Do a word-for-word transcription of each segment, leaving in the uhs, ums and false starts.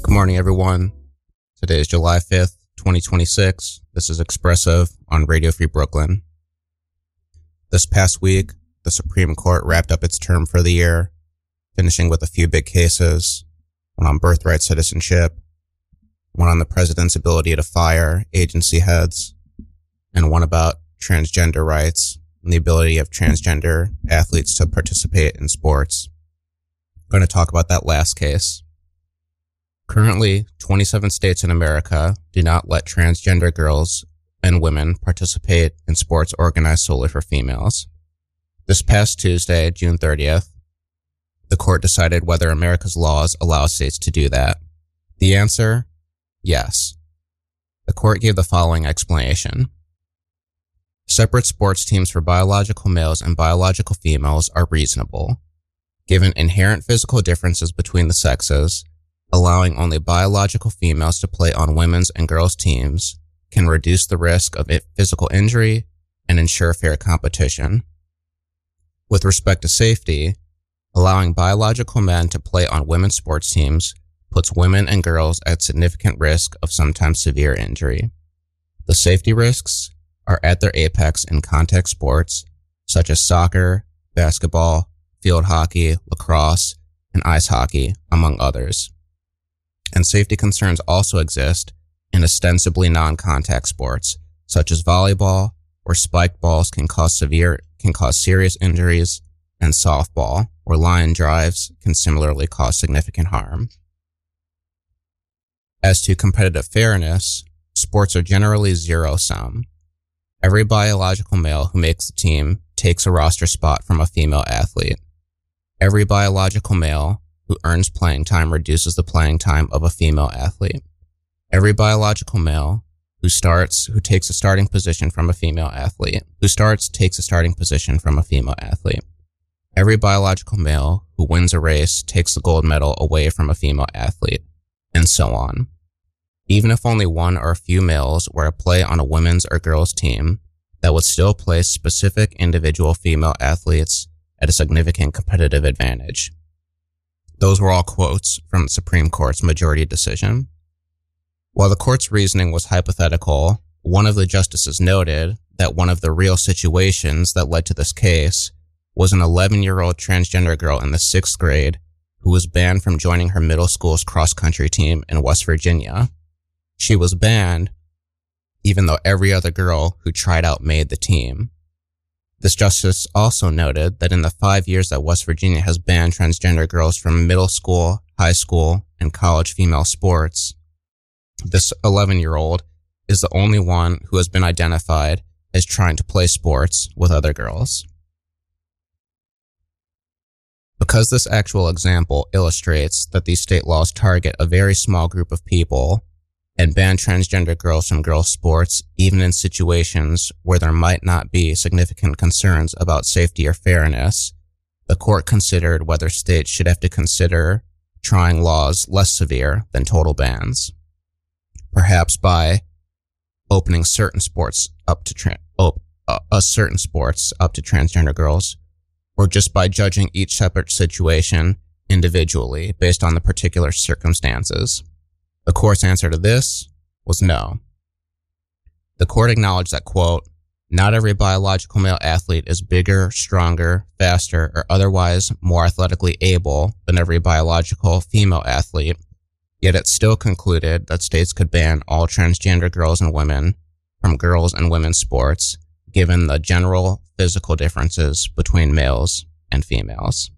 Good morning, everyone. Today is July fifth, twenty twenty-six. This is Expressive on Radio Free Brooklyn. This past week, the Supreme Court wrapped up its term for the year, finishing with a few big cases, one on birthright citizenship, one on the president's ability to fire agency heads, and one about transgender rights and the ability of transgender athletes to participate in sports. I'm going to talk about that last case. Currently, twenty-seven states in America do not let transgender girls and women participate in sports organized solely for females. This past Tuesday, June thirtieth, the court decided whether America's laws allow states to do that. The answer? Yes. The court gave the following explanation. Separate sports teams for biological males and biological females are reasonable. Given inherent physical differences between the sexes, allowing only biological females to play on women's and girls' teams can reduce the risk of physical injury and ensure fair competition. With respect to safety, allowing biological men to play on women's sports teams puts women and girls at significant risk of sometimes severe injury. The safety risks are at their apex in contact sports such as soccer, basketball, field hockey, lacrosse, and ice hockey, among others. And safety concerns also exist in ostensibly non-contact sports, such as volleyball, where spiked balls can cause severe, can cause serious injuries, and softball, where line drives can similarly cause significant harm. As to competitive fairness, sports are generally zero-sum. Every biological male who makes the team takes a roster spot from a female athlete. Every biological male who earns playing time reduces the playing time of a female athlete. Every biological male who starts, who takes a starting position from a female athlete, who starts, takes a starting position from a female athlete. Every biological male who wins a race takes the gold medal away from a female athlete, and so on. Even if only one or a few males were to play on a women's or girls' team, that would still place specific individual female athletes at a significant competitive advantage. Those were all quotes from the Supreme Court's majority decision. While the court's reasoning was hypothetical, one of the justices noted that one of the real situations that led to this case was an eleven-year-old transgender girl in the sixth grade who was banned from joining her middle school's cross-country team in West Virginia. She was banned even though every other girl who tried out made the team. This justice also noted that in the five years that West Virginia has banned transgender girls from middle school, high school, and college female sports, this eleven-year-old is the only one who has been identified as trying to play sports with other girls. Because this actual example illustrates that these state laws target a very small group of people and ban transgender girls from girls' sports, even in situations where there might not be significant concerns about safety or fairness, the court considered whether states should have to consider trying laws less severe than total bans. Perhaps by opening certain sports up to tra- op- uh, uh, certain sports up to transgender girls, or just by judging each separate situation individually based on the particular circumstances. The court's answer to this was no. The court acknowledged that, quote, not every biological male athlete is bigger, stronger, faster, or otherwise more athletically able than every biological female athlete, yet it still concluded that states could ban all transgender girls and women from girls and women's sports, given the general physical differences between males and females.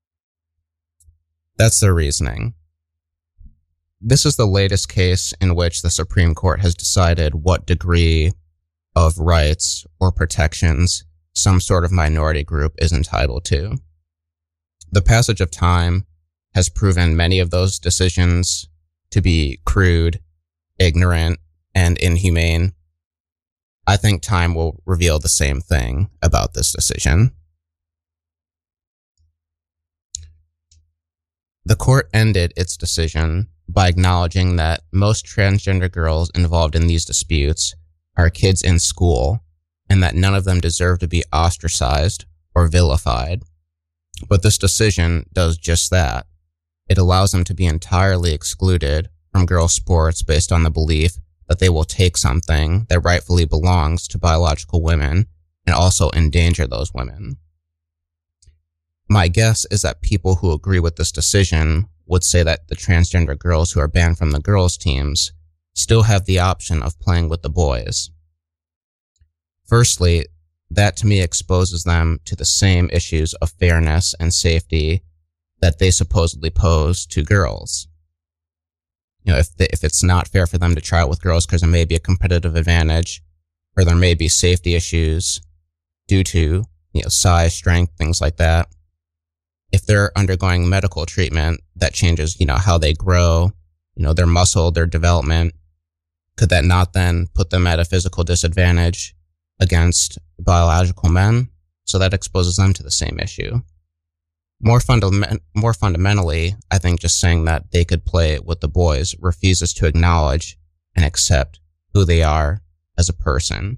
That's their reasoning. This is the latest case in which the Supreme Court has decided what degree of rights or protections some sort of minority group is entitled to. The passage of time has proven many of those decisions to be crude, ignorant, and inhumane. I think time will reveal the same thing about this decision. The court ended its decision by acknowledging that most transgender girls involved in these disputes are kids in school, and that none of them deserve to be ostracized or vilified. But this decision does just that. It allows them to be entirely excluded from girls' sports based on the belief that they will take something that rightfully belongs to biological women and also endanger those women. My guess is that people who agree with this decision would say that the transgender girls who are banned from the girls' teams still have the option of playing with the boys. Firstly, that to me exposes them to the same issues of fairness and safety that they supposedly pose to girls. You know, if they, if it's not fair for them to try out with girls because there may be a competitive advantage, or there may be safety issues due to, you know, size, strength, things like that. If they're undergoing medical treatment that changes, you know, how they grow, you know, their muscle, their development, could that not then put them at a physical disadvantage against biological men? So that exposes them to the same issue. More, fundament- more fundamentally, I think just saying that they could play with the boys refuses to acknowledge and accept who they are as a person.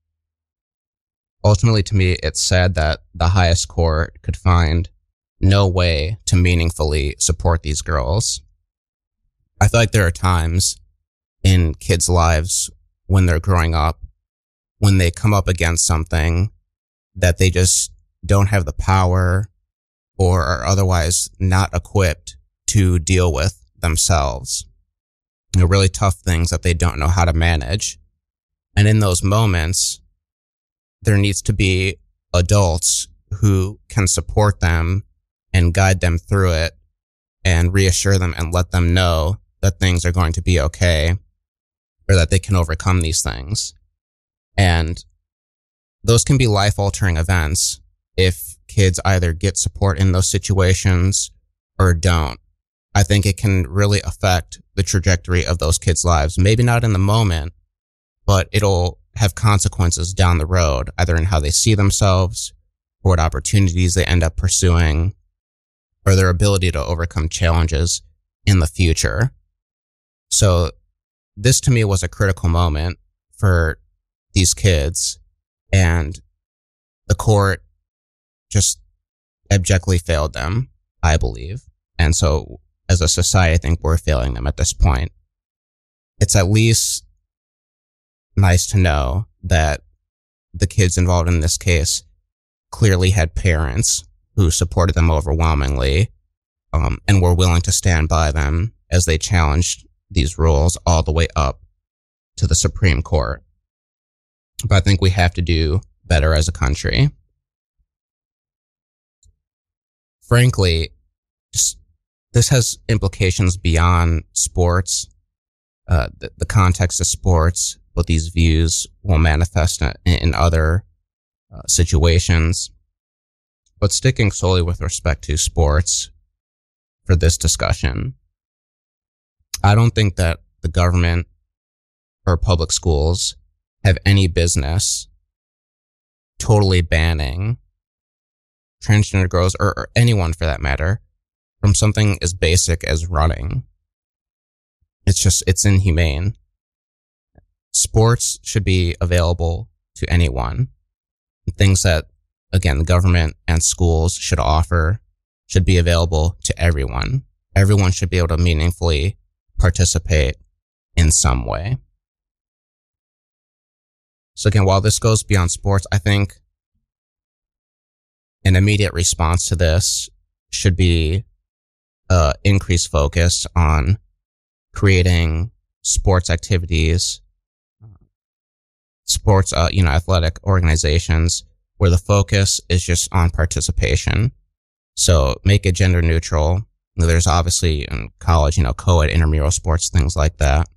Ultimately, to me, it's sad that the highest court could find no way to meaningfully support these girls. I feel like there are times in kids' lives when they're growing up, when they come up against something that they just don't have the power or are otherwise not equipped to deal with themselves. You know, really tough things that they don't know how to manage. And in those moments, there needs to be adults who can support them and guide them through it and reassure them and let them know that things are going to be okay or that they can overcome these things. And those can be life-altering events if kids either get support in those situations or don't. I think it can really affect the trajectory of those kids' lives. Maybe not in the moment, but it'll have consequences down the road, either in how they see themselves or what opportunities they end up pursuing or their ability to overcome challenges in the future. So this to me was a critical moment for these kids, and the court just abjectly failed them, I believe. And so as a society, I think we're failing them at this point. It's at least nice to know that the kids involved in this case clearly had parents who supported them overwhelmingly, um, and were willing to stand by them as they challenged these rules all the way up to the Supreme Court. But I think we have to do better as a country. Frankly, just, this has implications beyond sports, uh, the, the context of sports, but these views will manifest in, in other uh, situations. But sticking solely with respect to sports for this discussion, I don't think that the government or public schools have any business totally banning transgender girls, or, or anyone for that matter, from something as basic as running. It's just, it's inhumane. Sports should be available to anyone. Things that, again, the government and schools should offer should be available to everyone. Everyone should be able to meaningfully participate in some way. So again, while this goes beyond sports, I think an immediate response to this should be uh, increased focus on creating sports activities, sports, uh, you know, athletic organizations where the focus is just on participation. So make it gender neutral. There's obviously in college, you know, co-ed intramural sports, things like that.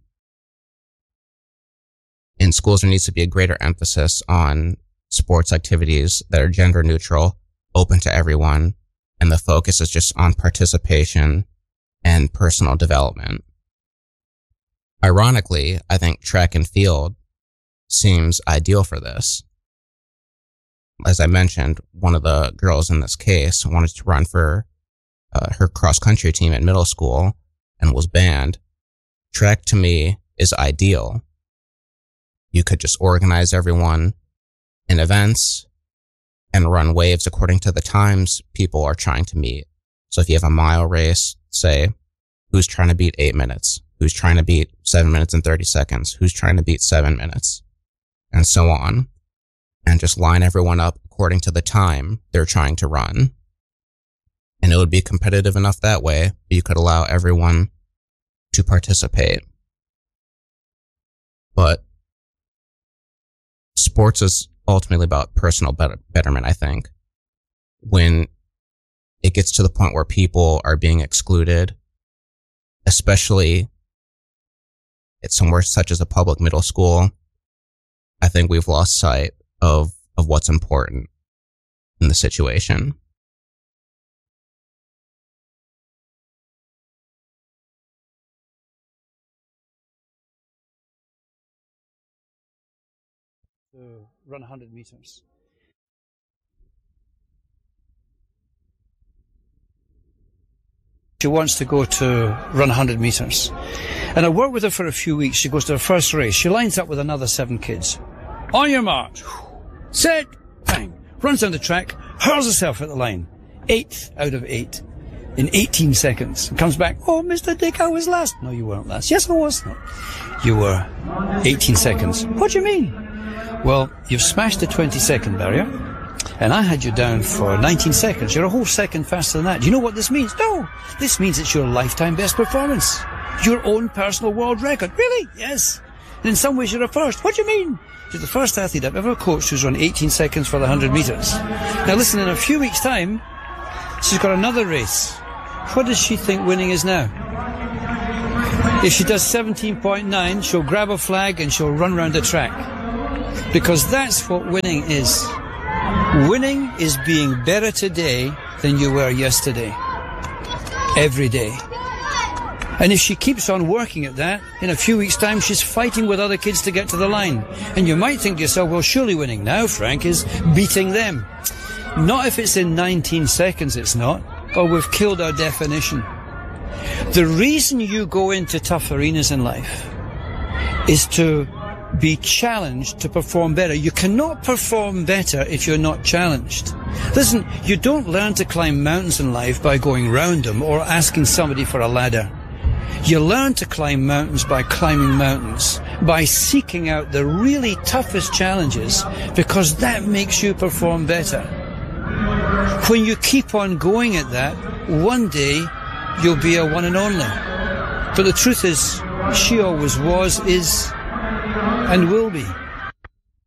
In schools, there needs to be a greater emphasis on sports activities that are gender neutral, open to everyone, and the focus is just on participation and personal development. Ironically, I think track and field seems ideal for this. As I mentioned, one of the girls in this case wanted to run for uh, her cross-country team at middle school and was banned. Track, to me, is ideal. You could just organize everyone in events and run waves according to the times people are trying to meet. So if you have a mile race, say, who's trying to beat eight minutes? who's trying to beat seven minutes and thirty seconds, who's trying to beat seven minutes, and so on, and just line everyone up according to the time they're trying to run. And it would be competitive enough that way, but you could allow everyone to participate. But sports is ultimately about personal betterment, I think. When it gets to the point where people are being excluded, especially at somewhere such as a public middle school, I think we've lost sight of, of what's important in the situation. To run one hundred meters. She wants to go to run one hundred meters. And I worked with her for a few weeks. She goes to her first race. She lines up with another seven kids. On your mark. Set. Bang. Runs down the track. Hurls herself at the line. Eighth out of eight. In eighteen seconds. And comes back. Oh, Mister Dick, I was last. No, you weren't last. Yes, I was. No. You were eighteen seconds. What do you mean? Well, you've smashed the twenty second barrier, and I had you down for nineteen seconds. You're a whole second faster than that. Do you know what this means? No, this means it's your lifetime best performance. Your own personal world record. Really? Yes. And in some ways you're a first. What do you mean? You're the first athlete I've ever coached who's run eighteen seconds for the one hundred meters. Now listen, in a few weeks' time, she's got another race. What does she think winning is now? If she does seventeen point nine, she'll grab a flag and she'll run around the track. Because that's what winning is. Winning is being better today than you were yesterday. Every day. And if she keeps on working at that, in a few weeks' time, she's fighting with other kids to get to the line. And you might think to yourself, well, surely winning now, Frank, is beating them. Not if it's in nineteen seconds, it's not. Or we've killed our definition. The reason you go into tough arenas in life is to be challenged to perform better. You cannot perform better if you're not challenged. Listen, you don't learn to climb mountains in life by going round them or asking somebody for a ladder. You learn to climb mountains by climbing mountains, by seeking out the really toughest challenges, because that makes you perform better. When you keep on going at that, one day you'll be a one and only. But the truth is, she always was, is, and will be.